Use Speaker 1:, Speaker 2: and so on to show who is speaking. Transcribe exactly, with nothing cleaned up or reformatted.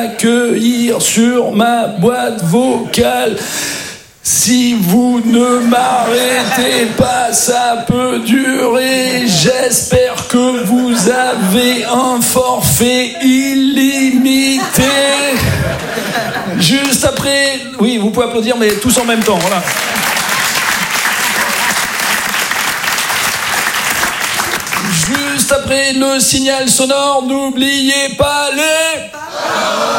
Speaker 1: accueillir sur ma boîte vocale. Si vous ne m'arrêtez pas, ça peut durer. J'espère que vous avez un forfait illimité. Juste après... Oui, vous pouvez applaudir, mais tous en même temps, voilà. Juste après le signal sonore, n'oubliez pas les...